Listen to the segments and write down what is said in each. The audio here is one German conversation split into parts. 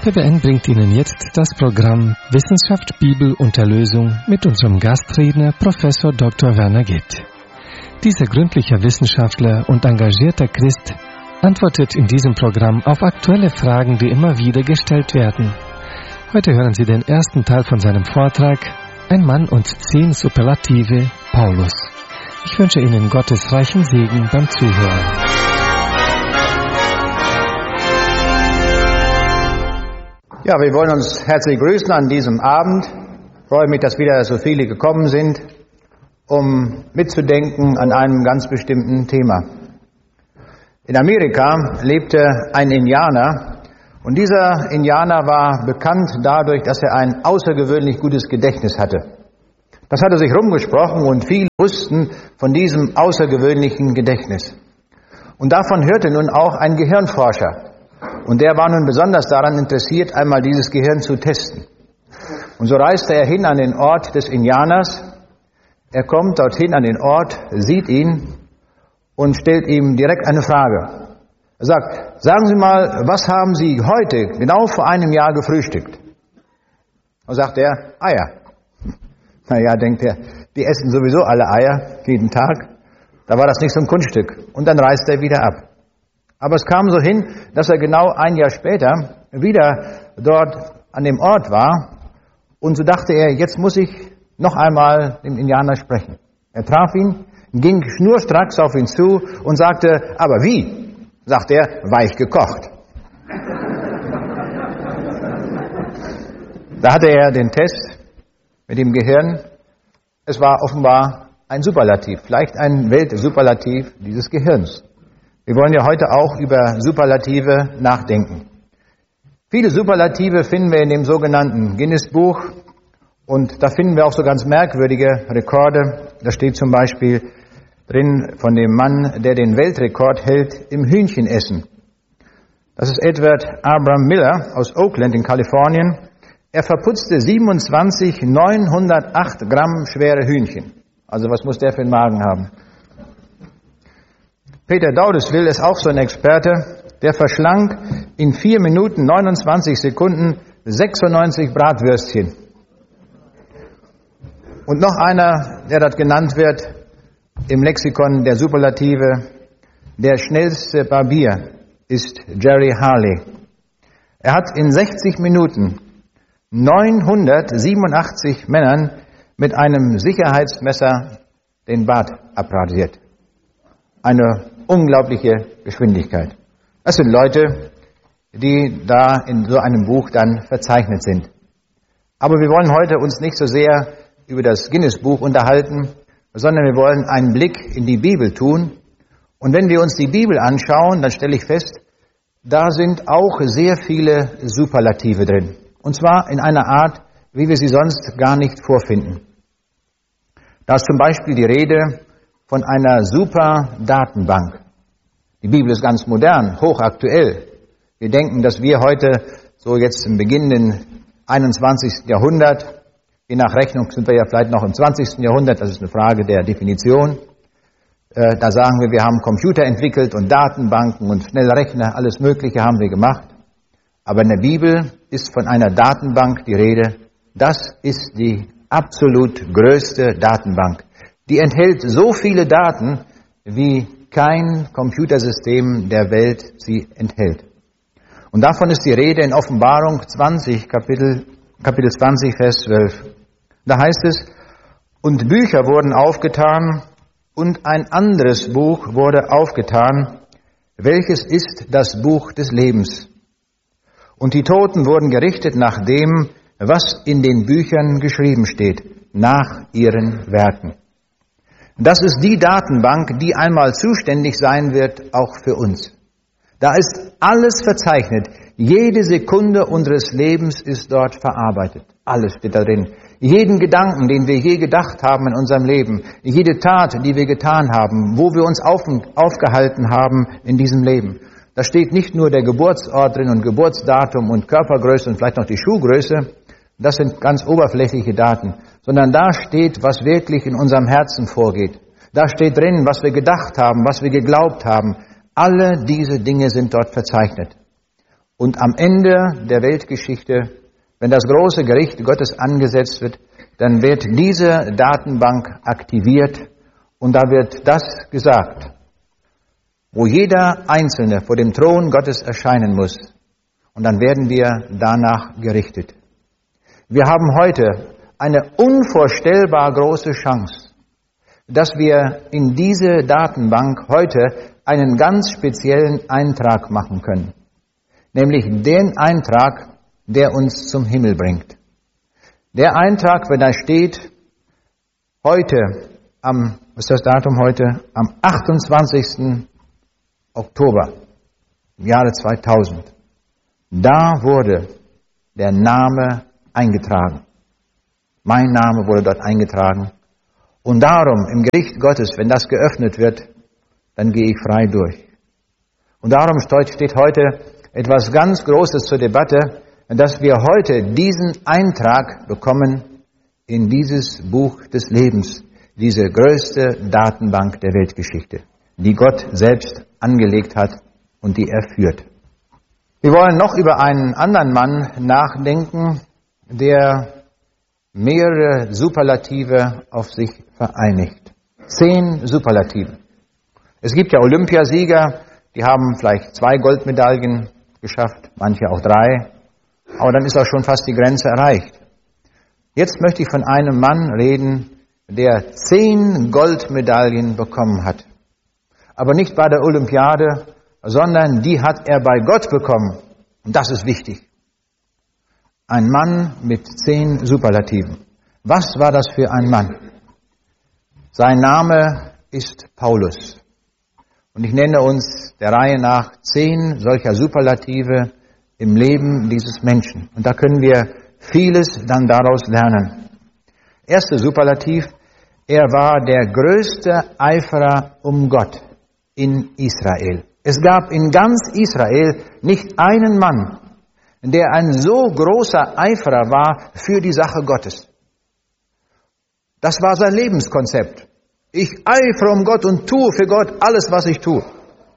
EWTN bringt Ihnen jetzt das Programm Wissenschaft, Bibel und Erlösung mit unserem Gastredner Professor Dr. Werner Gitt. Dieser gründliche Wissenschaftler und engagierter Christ antwortet in diesem Programm auf aktuelle Fragen, die immer wieder gestellt werden. Heute hören Sie den ersten Teil von seinem Vortrag Ein Mann und 10 Superlative, Paulus. Ich wünsche Ihnen Gottes reichen Segen beim Zuhören. Ja, wir wollen uns herzlich grüßen an diesem Abend. Ich freue mich, dass wieder so viele gekommen sind, um mitzudenken an einem ganz bestimmten Thema. In Amerika lebte ein Indianer und dieser Indianer war bekannt dadurch, dass er ein außergewöhnlich gutes Gedächtnis hatte. Das hatte sich rumgesprochen und viele wussten von diesem außergewöhnlichen Gedächtnis. Und davon hörte nun auch ein Gehirnforscher. Und der war nun besonders daran interessiert, einmal dieses Gehirn zu testen. Und so reiste er hin an den Ort des Indianers. Er kommt dorthin an den Ort, sieht ihn und stellt ihm direkt eine Frage. Er sagt, sagen Sie mal, was haben Sie heute, genau vor einem Jahr, gefrühstückt? Und sagt er, Eier. Naja, denkt er, die essen sowieso alle Eier, jeden Tag. Da war das nicht so ein Kunststück. Und dann reist er wieder ab. Aber es kam so hin, dass er genau ein Jahr später wieder dort an dem Ort war. Und so dachte er, jetzt muss ich noch einmal dem Indianer sprechen. Er traf ihn, ging schnurstracks auf ihn zu und sagte, aber wie? Sagt er, weich gekocht. Da hatte er den Test mit dem Gehirn. Es war offenbar ein Superlativ, vielleicht ein Weltsuperlativ dieses Gehirns. Wir wollen ja heute auch über Superlative nachdenken. Viele Superlative finden wir in dem sogenannten Guinness-Buch und da finden wir auch so ganz merkwürdige Rekorde. Da steht zum Beispiel drin von dem Mann, der den Weltrekord hält im Hühnchenessen. Das ist Edward Abram Miller aus Oakland in Kalifornien. Er verputzte 27 908 Gramm schwere Hühnchen. Also was muss der für einen Magen haben? Peter Daudeswil ist auch so ein Experte, der verschlang in 4 Minuten 29 Sekunden 96 Bratwürstchen. Und noch einer, der dort genannt wird im Lexikon der Superlative, der schnellste Barbier ist Jerry Harley. Er hat in 60 Minuten 987 Männern mit einem Sicherheitsmesser den Bart abrasiert. Eine unglaubliche Geschwindigkeit. Das sind Leute, die da in so einem Buch dann verzeichnet sind. Aber wir wollen heute uns nicht so sehr über das Guinness-Buch unterhalten, sondern wir wollen einen Blick in die Bibel tun. Und wenn wir uns die Bibel anschauen, dann stelle ich fest, da sind auch sehr viele Superlative drin. Und zwar in einer Art, wie wir sie sonst gar nicht vorfinden. Da ist zum Beispiel die Rede von einer super Datenbank. Die Bibel ist ganz modern, hochaktuell. Wir denken, dass wir heute, so jetzt im beginnenden 21. Jahrhundert, je nach Rechnung sind wir ja vielleicht noch im 20. Jahrhundert, das ist eine Frage der Definition. Da sagen wir haben Computer entwickelt und Datenbanken und schnelle Rechner, alles Mögliche haben wir gemacht. Aber in der Bibel ist von einer Datenbank die Rede. Das ist die absolut größte Datenbank. Die enthält so viele Daten, wie kein Computersystem der Welt sie enthält. Und davon ist die Rede in Offenbarung 20, Kapitel 20, Vers 12. Da heißt es, und Bücher wurden aufgetan und ein anderes Buch wurde aufgetan, welches ist das Buch des Lebens. Und die Toten wurden gerichtet nach dem, was in den Büchern geschrieben steht, nach ihren Werken. Das ist die Datenbank, die einmal zuständig sein wird, auch für uns. Da ist alles verzeichnet. Jede Sekunde unseres Lebens ist dort verarbeitet. Alles steht da drin. Jeden Gedanken, den wir je gedacht haben in unserem Leben. Jede Tat, die wir getan haben. Wo wir uns aufgehalten haben in diesem Leben. Da steht nicht nur der Geburtsort drin und Geburtsdatum und Körpergröße und vielleicht noch die Schuhgröße. Das sind ganz oberflächliche Daten. Sondern da steht, was wirklich in unserem Herzen vorgeht. Da steht drin, was wir gedacht haben, was wir geglaubt haben. Alle diese Dinge sind dort verzeichnet. Und am Ende der Weltgeschichte, wenn das große Gericht Gottes angesetzt wird, dann wird diese Datenbank aktiviert und da wird das gesagt, wo jeder Einzelne vor dem Thron Gottes erscheinen muss. Und dann werden wir danach gerichtet. Wir haben heute eine unvorstellbar große Chance, dass wir in diese Datenbank heute einen ganz speziellen Eintrag machen können. Nämlich den Eintrag, der uns zum Himmel bringt. Der Eintrag, wenn da steht, heute, was ist das Datum heute? Am 28. Oktober im Jahre 2000. Da wurde der Name eingetragen. Mein Name wurde dort eingetragen. Und darum, im Gericht Gottes, wenn das geöffnet wird, dann gehe ich frei durch. Und darum steht heute etwas ganz Großes zur Debatte, dass wir heute diesen Eintrag bekommen in dieses Buch des Lebens, diese größte Datenbank der Weltgeschichte, die Gott selbst angelegt hat und die er führt. Wir wollen noch über einen anderen Mann nachdenken, der mehrere Superlative auf sich vereinigt. 10 Superlative. Es gibt ja Olympiasieger, die haben vielleicht 2 Goldmedaillen geschafft, manche auch 3, aber dann ist auch schon fast die Grenze erreicht. Jetzt möchte ich von einem Mann reden, der 10 Goldmedaillen bekommen hat. Aber nicht bei der Olympiade, sondern die hat er bei Gott bekommen. Und das ist wichtig. Ein Mann mit 10 Superlativen. Was war das für ein Mann? Sein Name ist Paulus. Und ich nenne uns der Reihe nach 10 solcher Superlative im Leben dieses Menschen. Und da können wir vieles dann daraus lernen. Erster Superlativ, er war der größte Eiferer um Gott in Israel. Es gab in ganz Israel nicht einen Mann, der ein so großer Eiferer war für die Sache Gottes. Das war sein Lebenskonzept. Ich eifere um Gott und tue für Gott alles, was ich tue.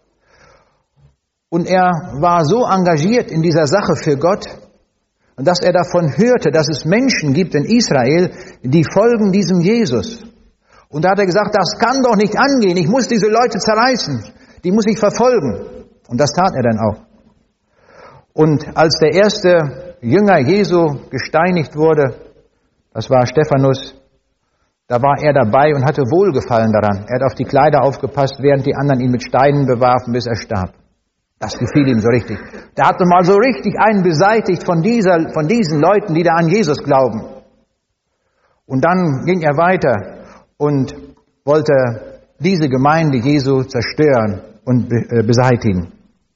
Und er war so engagiert in dieser Sache für Gott, dass er davon hörte, dass es Menschen gibt in Israel, die folgen diesem Jesus. Und da hat er gesagt, das kann doch nicht angehen, ich muss diese Leute zerreißen, die muss ich verfolgen. Und das tat er dann auch. Und als der erste Jünger Jesu gesteinigt wurde, das war Stephanus, da war er dabei und hatte Wohlgefallen daran. Er hat auf die Kleider aufgepasst, während die anderen ihn mit Steinen bewarfen, bis er starb. Das gefiel ihm so richtig. Der hatte mal so richtig einen beseitigt von diesen Leuten, die da an Jesus glauben. Und dann ging er weiter und wollte diese Gemeinde Jesu zerstören und beseitigen.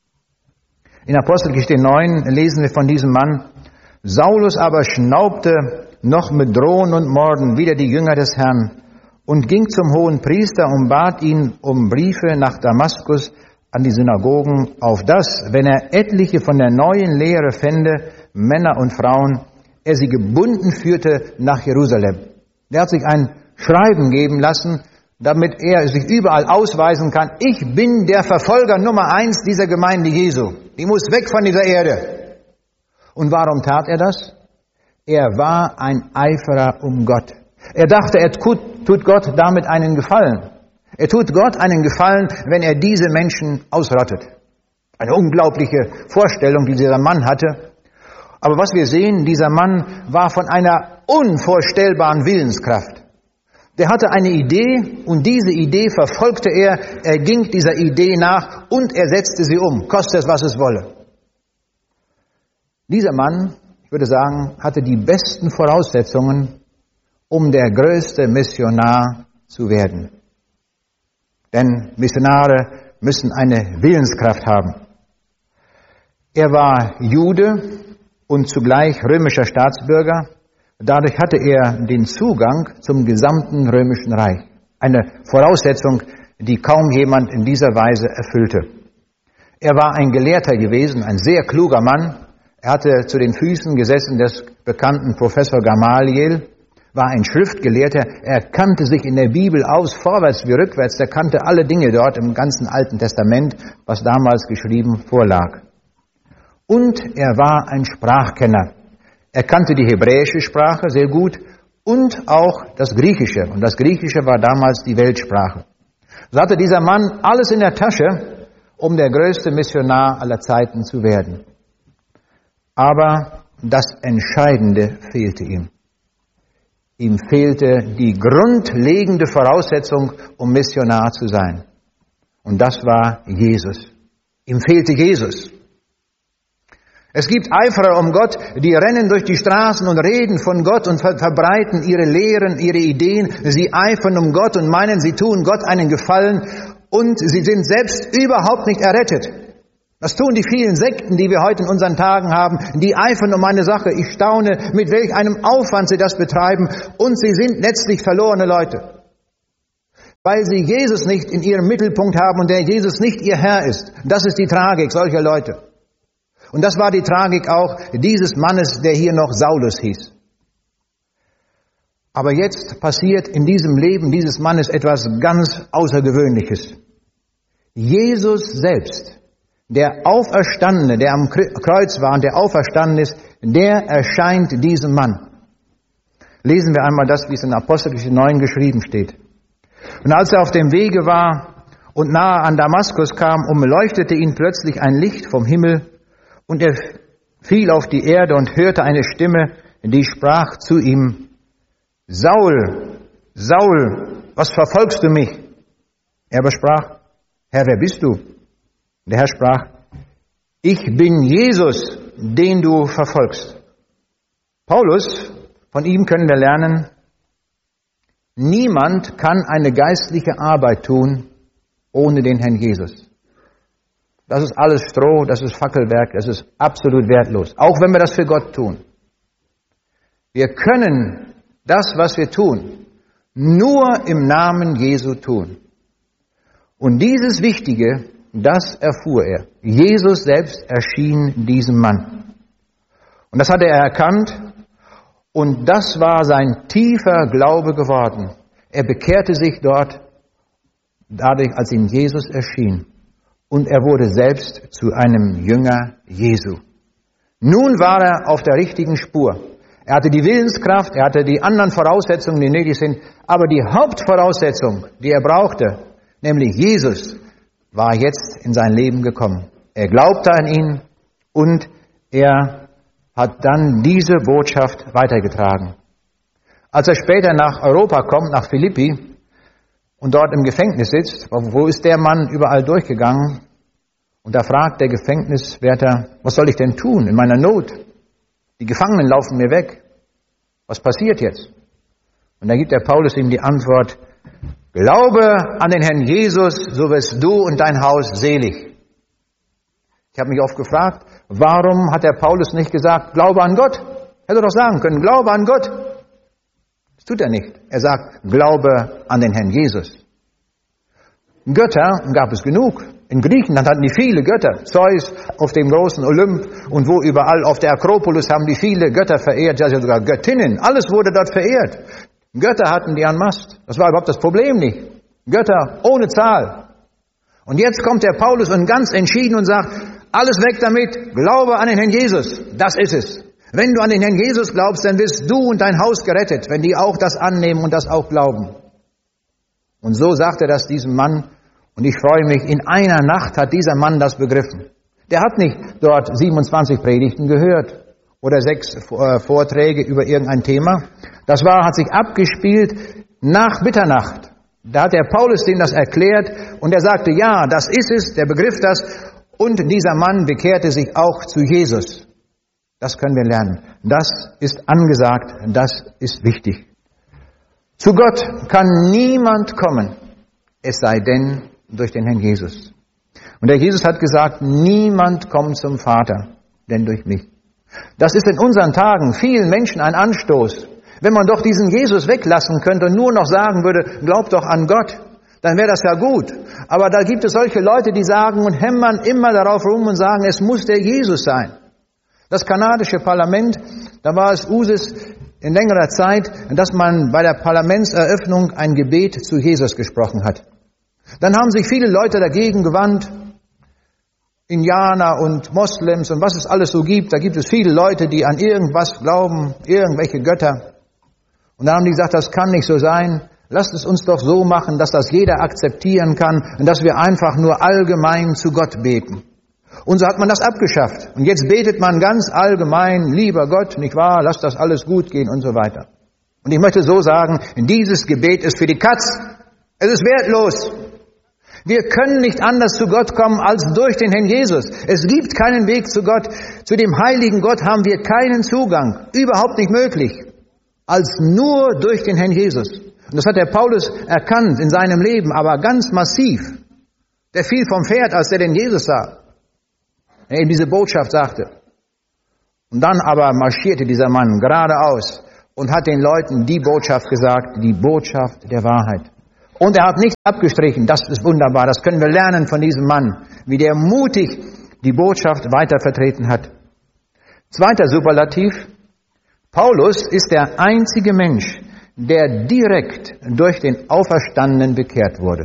In Apostelgeschichte 9 lesen wir von diesem Mann: Saulus aber schnaubte noch mit Drohen und Morden wider die Jünger des Herrn und ging zum hohen Priester und bat ihn um Briefe nach Damaskus an die Synagogen, auf das, wenn er etliche von der neuen Lehre fände, Männer und Frauen, er sie gebunden führte nach Jerusalem. Er hat sich ein Schreiben geben lassen, damit er sich überall ausweisen kann, ich bin der Verfolger Nummer 1 dieser Gemeinde Jesu. Die muss weg von dieser Erde. Und warum tat er das? Er war ein Eiferer um Gott. Er dachte, er tut Gott damit einen Gefallen. Er tut Gott einen Gefallen, wenn er diese Menschen ausrottet. Eine unglaubliche Vorstellung, die dieser Mann hatte. Aber was wir sehen, dieser Mann war von einer unvorstellbaren Willenskraft. Der hatte eine Idee und diese Idee verfolgte er. Er ging dieser Idee nach und er setzte sie um, koste es, was es wolle. Dieser Mann, ich würde sagen, hatte die besten Voraussetzungen, um der größte Missionar zu werden. Denn Missionare müssen eine Willenskraft haben. Er war Jude und zugleich römischer Staatsbürger. Dadurch hatte er den Zugang zum gesamten römischen Reich. Eine Voraussetzung, die kaum jemand in dieser Weise erfüllte. Er war ein Gelehrter gewesen, ein sehr kluger Mann. Er hatte zu den Füßen gesessen des bekannten Professor Gamaliel, war ein Schriftgelehrter. Er kannte sich in der Bibel aus, vorwärts wie rückwärts. Er kannte alle Dinge dort im ganzen Alten Testament, was damals geschrieben vorlag. und er war ein Sprachkenner. Er kannte die hebräische Sprache sehr gut und auch das Griechische. Und das Griechische war damals die Weltsprache. So hatte dieser Mann alles in der Tasche, um der größte Missionar aller Zeiten zu werden. Aber das Entscheidende fehlte ihm. Ihm fehlte die grundlegende Voraussetzung, um Missionar zu sein. Und das war Jesus. Ihm fehlte Jesus. Es gibt Eiferer um Gott, die rennen durch die Straßen und reden von Gott und verbreiten ihre Lehren, ihre Ideen. Sie eifern um Gott und meinen, sie tun Gott einen Gefallen und sie sind selbst überhaupt nicht errettet. Das tun die vielen Sekten, die wir heute in unseren Tagen haben. Die eifern um eine Sache. Ich staune, mit welch einem Aufwand sie das betreiben. Und sie sind letztlich verlorene Leute. Weil sie Jesus nicht in ihrem Mittelpunkt haben und der Jesus nicht ihr Herr ist. Das ist die Tragik solcher Leute. Und das war die Tragik auch dieses Mannes, der hier noch Saulus hieß. Aber jetzt passiert in diesem Leben dieses Mannes etwas ganz Außergewöhnliches. Jesus selbst, der Auferstandene, der am Kreuz war und der auferstanden ist, der erscheint diesem Mann. Lesen wir einmal das, wie es in Apostelgeschichte 9 geschrieben steht. Und als er auf dem Wege war und nahe an Damaskus kam, umleuchtete ihn plötzlich ein Licht vom Himmel und er fiel auf die Erde und hörte eine Stimme, die sprach zu ihm: Saul, Saul, was verfolgst du mich? Er aber sprach: Herr, wer bist du? Der Herr sprach: Ich bin Jesus, den du verfolgst. Paulus, von ihm können wir lernen, niemand kann eine geistliche Arbeit tun ohne den Herrn Jesus. Das ist alles Stroh, das ist Fackelwerk, das ist absolut wertlos. Auch wenn wir das für Gott tun. Wir können das, was wir tun, nur im Namen Jesu tun. Und dieses Wichtige, das erfuhr er. Jesus selbst erschien diesem Mann. Und das hatte er erkannt und das war sein tiefer Glaube geworden. Er bekehrte sich dort, dadurch, als ihm Jesus erschien. Und er wurde selbst zu einem Jünger Jesu. Nun war er auf der richtigen Spur. Er hatte die Willenskraft, er hatte die anderen Voraussetzungen, die nötig sind. Aber die Hauptvoraussetzung, die er brauchte, nämlich Jesus, war jetzt in sein Leben gekommen. Er glaubte an ihn und er hat dann diese Botschaft weitergetragen. Als er später nach Europa kommt, nach Philippi, und dort im Gefängnis sitzt, wo ist der Mann überall durchgegangen? Und da fragt der Gefängniswärter: Was soll ich denn tun in meiner Not? Die Gefangenen laufen mir weg. Was passiert jetzt? Und da gibt der Paulus ihm die Antwort: Glaube an den Herrn Jesus, so wirst du und dein Haus selig. Ich habe mich oft gefragt, warum hat der Paulus nicht gesagt, Glaube an Gott? Hätte er doch sagen können, Glaube an Gott. Das tut er nicht. Er sagt, Glaube an den Herrn Jesus. Götter gab es genug. In Griechenland hatten die viele Götter. Zeus auf dem großen Olymp und wo überall auf der Akropolis haben die viele Götter verehrt, ja sogar Göttinnen. Alles wurde dort verehrt. Götter hatten die en masse. Das war überhaupt das Problem nicht. Götter ohne Zahl. Und jetzt kommt der Paulus und ganz entschieden und sagt, alles weg damit, glaube an den Herrn Jesus. Das ist es. Wenn du an den Herrn Jesus glaubst, dann wirst du und dein Haus gerettet, wenn die auch das annehmen und das auch glauben. Und so sagt er das diesem Mann. Und ich freue mich, in einer Nacht hat dieser Mann das begriffen. Der hat nicht dort 27 Predigten gehört oder 6 Vorträge über irgendein Thema. Das hat sich abgespielt nach Mitternacht. Da hat der Paulus dem das erklärt und er sagte, ja, das ist es, der begriff das. Und dieser Mann bekehrte sich auch zu Jesus. Das können wir lernen. Das ist angesagt, das ist wichtig. Zu Gott kann niemand kommen, es sei denn durch den Herrn Jesus. Und der Jesus hat gesagt, niemand kommt zum Vater, denn durch mich. Das ist in unseren Tagen vielen Menschen ein Anstoß. Wenn man doch diesen Jesus weglassen könnte und nur noch sagen würde, glaub doch an Gott, dann wäre das ja gut. Aber da gibt es solche Leute, die sagen und hämmern immer darauf rum und sagen, es muss der Jesus sein. Das kanadische Parlament, da war es Usus in längerer Zeit, dass man bei der Parlamentseröffnung ein Gebet zu Jesus gesprochen hat. Dann haben sich viele Leute dagegen gewandt. Indianer und Moslems und was es alles so gibt. Da gibt es viele Leute, die an irgendwas glauben, irgendwelche Götter. Und dann haben die gesagt, das kann nicht so sein. Lasst es uns doch so machen, dass das jeder akzeptieren kann und dass wir einfach nur allgemein zu Gott beten. Und so hat man das abgeschafft. Und jetzt betet man ganz allgemein, lieber Gott, nicht wahr, lass das alles gut gehen und so weiter. Und ich möchte so sagen, dieses Gebet ist für die Katz. Es ist wertlos. Wir können nicht anders zu Gott kommen als durch den Herrn Jesus. Es gibt keinen Weg zu Gott. Zu dem heiligen Gott haben wir keinen Zugang. Überhaupt nicht möglich. Als nur durch den Herrn Jesus. Und das hat der Paulus erkannt in seinem Leben, aber ganz massiv. Der fiel vom Pferd, als er den Jesus sah. Er ihm diese Botschaft sagte. Und dann aber marschierte dieser Mann geradeaus und hat den Leuten die Botschaft gesagt, die Botschaft der Wahrheit. Und er hat nichts abgestrichen. Das ist wunderbar. Das können wir lernen von diesem Mann, wie der mutig die Botschaft weiter vertreten hat. Zweiter Superlativ. Paulus ist der einzige Mensch, der direkt durch den Auferstandenen bekehrt wurde.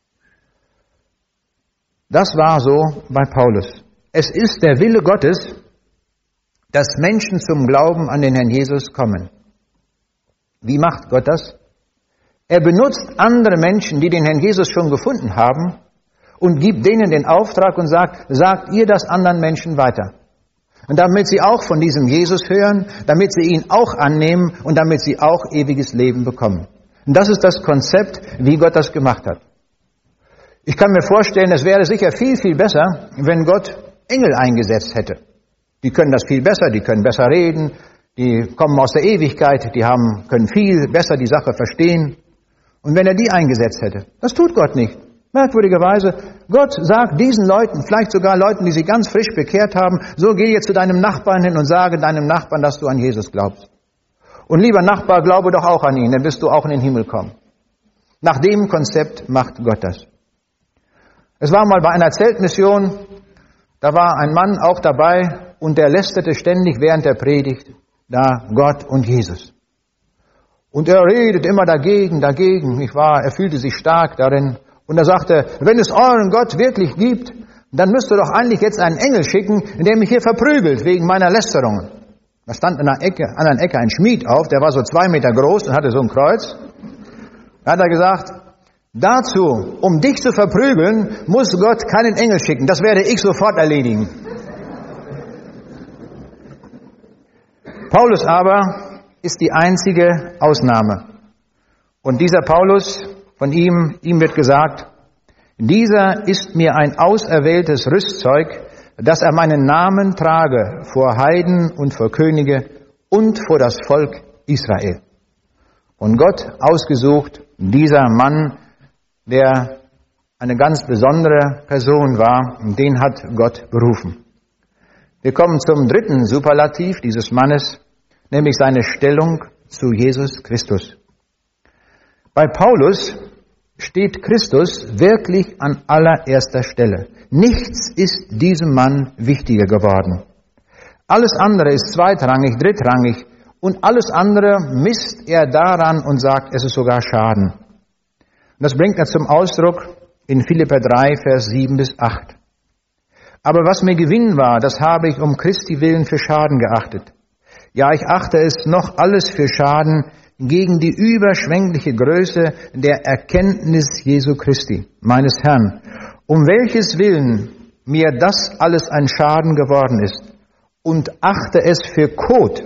Das war so bei Paulus. Es ist der Wille Gottes, dass Menschen zum Glauben an den Herrn Jesus kommen. Wie macht Gott das? Er benutzt andere Menschen, die den Herrn Jesus schon gefunden haben, und gibt denen den Auftrag und sagt ihr das anderen Menschen weiter. Und damit sie auch von diesem Jesus hören, damit sie ihn auch annehmen und damit sie auch ewiges Leben bekommen. Und das ist das Konzept, wie Gott das gemacht hat. Ich kann mir vorstellen, es wäre sicher viel, viel besser, wenn Gott Engel eingesetzt hätte. Die können das viel besser, die können besser reden, die kommen aus der Ewigkeit, können viel besser die Sache verstehen. Und wenn er die eingesetzt hätte, das tut Gott nicht. Merkwürdigerweise, Gott sagt diesen Leuten, vielleicht sogar Leuten, die sich ganz frisch bekehrt haben, so geh jetzt zu deinem Nachbarn hin und sage deinem Nachbarn, dass du an Jesus glaubst. Und lieber Nachbar, glaube doch auch an ihn, dann wirst du auch in den Himmel kommen. Nach dem Konzept macht Gott das. Es war mal bei einer Zeltmission, da war ein Mann auch dabei und der lästerte ständig während der Predigt, da Gott und Jesus. Und er redet immer dagegen, nicht wahr? Er fühlte sich stark darin. Und er sagte, wenn es euren Gott wirklich gibt, dann müsst ihr doch eigentlich jetzt einen Engel schicken, der mich hier verprügelt wegen meiner Lästerungen. Da stand an der anderen Ecke ein Schmied auf, der war so 2 Meter groß und hatte so ein Kreuz. Da hat er gesagt, dazu, um dich zu verprügeln, muss Gott keinen Engel schicken. Das werde ich sofort erledigen. Paulus aber ist die einzige Ausnahme. Und dieser Paulus, von ihm wird gesagt, dieser ist mir ein auserwähltes Rüstzeug, dass er meinen Namen trage vor Heiden und vor Könige und vor das Volk Israel. Von Gott ausgesucht, dieser Mann, der eine ganz besondere Person war, den hat Gott berufen. Wir kommen zum dritten Superlativ dieses Mannes, nämlich seine Stellung zu Jesus Christus. Bei Paulus steht Christus wirklich an allererster Stelle. Nichts ist diesem Mann wichtiger geworden. Alles andere ist zweitrangig, drittrangig und alles andere misst er daran und sagt, es ist sogar Schaden. Und das bringt er zum Ausdruck in Philipper 3, Vers 7 bis 8. Aber was mir Gewinn war, das habe ich um Christi willen für Schaden geachtet. Ja, ich achte es noch alles für Schaden gegen die überschwängliche Größe der Erkenntnis Jesu Christi, meines Herrn, um welches Willen mir das alles ein Schaden geworden ist, und achte es für Kot,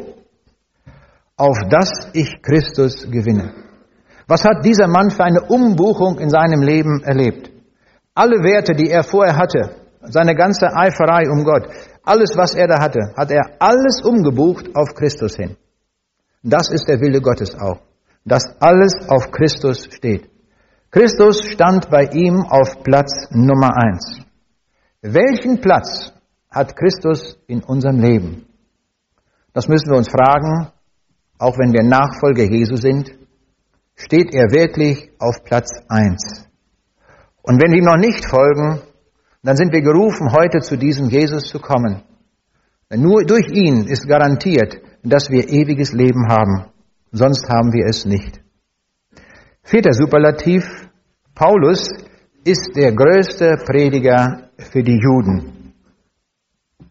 auf dass ich Christus gewinne. Was hat dieser Mann für eine Umbuchung in seinem Leben erlebt? Alle Werte, die er vorher hatte, seine ganze Eiferei um Gott, alles, was er da hatte, hat er alles umgebucht auf Christus hin. Das ist der Wille Gottes auch, dass alles auf Christus steht. Christus stand bei ihm auf Platz Nummer 1. Welchen Platz hat Christus in unserem Leben? Das müssen wir uns fragen, auch wenn wir Nachfolger Jesu sind. Steht er wirklich auf Platz 1? Und wenn wir ihm noch nicht folgen, dann sind wir gerufen, heute zu diesem Jesus zu kommen. Denn nur durch ihn ist garantiert, dass wir ewiges Leben haben. Sonst haben wir es nicht. Vierter Superlativ. Paulus ist der größte Prediger für die Juden.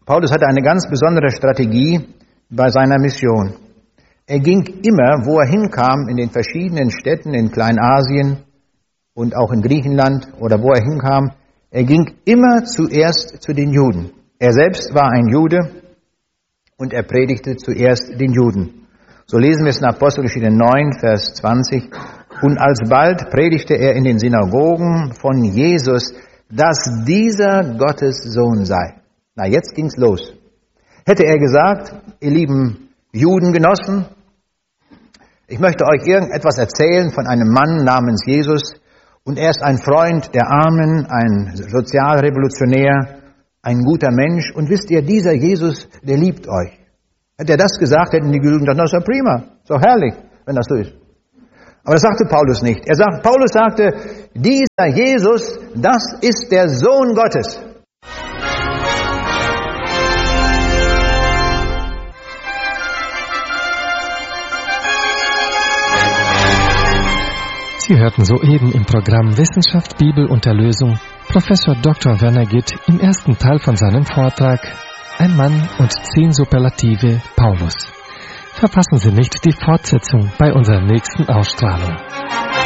Paulus hatte eine ganz besondere Strategie bei seiner Mission. Er ging immer, wo er hinkam, in den verschiedenen Städten in Kleinasien und auch in Griechenland oder wo er hinkam, er ging immer zuerst zu den Juden. Er selbst war ein Jude und er predigte zuerst den Juden. So lesen wir es in Apostelgeschichte 9, Vers 20. Und alsbald predigte er in den Synagogen von Jesus, dass dieser Gottes Sohn sei. Na, jetzt ging's los. Hätte er gesagt, ihr lieben Judengenossen, ich möchte euch irgendetwas erzählen von einem Mann namens Jesus und er ist ein Freund der Armen, ein Sozialrevolutionär, ein guter Mensch und wisst ihr, dieser Jesus, der liebt euch. Hätte er das gesagt, hätten die Juden gesagt, das ist ja prima, so herrlich, wenn das so ist. Aber das sagte Paulus nicht. Paulus sagte, dieser Jesus, das ist der Sohn Gottes. Sie hörten soeben im Programm Wissenschaft, Bibel und Erlösung Professor Dr. Werner Gitt im ersten Teil von seinem Vortrag Ein Mann und 10 Superlative Paulus. Verpassen Sie nicht die Fortsetzung bei unserer nächsten Ausstrahlung.